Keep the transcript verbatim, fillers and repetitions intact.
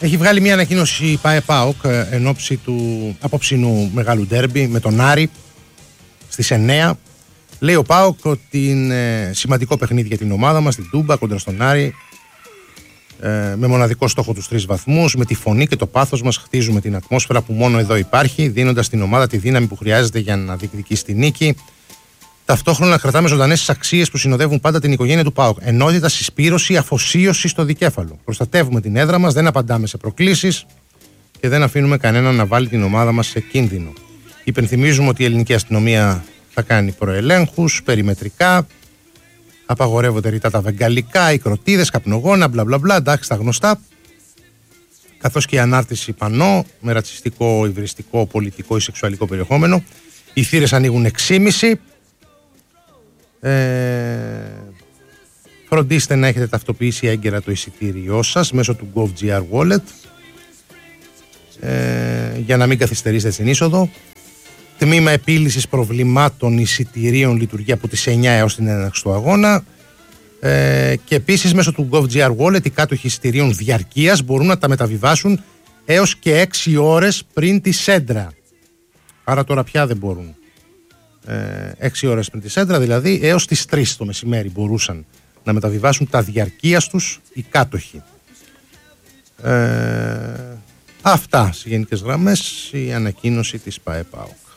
Έχει βγάλει μια ανακοίνωση η ΠΑΕ-ΠΑΟΚ εν ώψη του απόψινου μεγάλου ντέρμπι με τον Άρη στις εννέα. Λέει ο ΠΑΟΚ ότι είναι σημαντικό παιχνίδι για την ομάδα μας, την Τούμπα κοντρα στον Άρη, ε, με μοναδικό στόχο τους τρεις βαθμούς, με τη φωνή και το πάθος μας χτίζουμε την ατμόσφαιρα που μόνο εδώ υπάρχει, δίνοντας στην ομάδα τη δύναμη που χρειάζεται για να διεκδικήσει τη νίκη. Ταυτόχρονα κρατάμε ζωντανές τις αξίες που συνοδεύουν πάντα την οικογένεια του ΠΑΟΚ. Ενότητα, συσπήρωση, αφοσίωση στο δικέφαλο. Προστατεύουμε την έδρα μας, δεν απαντάμε σε προκλήσεις και δεν αφήνουμε κανέναν να βάλει την ομάδα μας σε κίνδυνο. Υπενθυμίζουμε ότι η ελληνική αστυνομία θα κάνει προελέγχους, περιμετρικά, απαγορεύονται ρητά τα βεγγαλικά, οι κροτίδες, καπνογόνα, μπλα μπλα μπλα, εντάξει, τα γνωστά. Καθώς και η ανάρτηση πανό με ρατσιστικό, υβριστικό, πολιτικό ή σεξουαλικό περιεχόμενο. Οι θύρες ανοίγουν έξι και μισή. Ε, φροντίστε να έχετε ταυτοποιήσει έγκαιρα το εισιτήριό σας μέσω του GovGR Wallet ε, για να μην καθυστερήσετε στην είσοδο. Τμήμα επίλυσης προβλημάτων εισιτηρίων λειτουργεί από τις εννιά έως την έναρξη του αγώνα ε, και επίσης μέσω του GovGR Wallet οι κάτοχοι εισιτηρίων διαρκείας μπορούν να τα μεταβιβάσουν έως και έξι ώρες πριν τη σέντρα. Άρα τώρα πια δεν μπορούν. έξι ώρες πριν τη σέντρα, δηλαδή έως τις τρεις το μεσημέρι μπορούσαν να μεταβιβάσουν τα διαρκείας τους οι κάτοχοι. Ε, αυτά σε γενικές γραμμές η ανακοίνωση της ΠΑΕ-ΠΑΟΚ.